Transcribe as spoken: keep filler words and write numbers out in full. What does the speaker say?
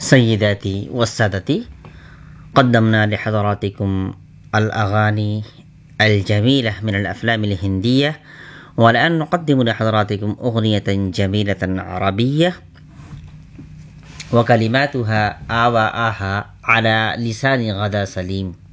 سيداتي والسادتي، قدمنا لحضراتكم الأغاني الجميلة من الأفلام الهندية، والآن نقدم لحضراتكم أغنية جميلة عربية وكلماتها آواءها على لسان غدا سليم.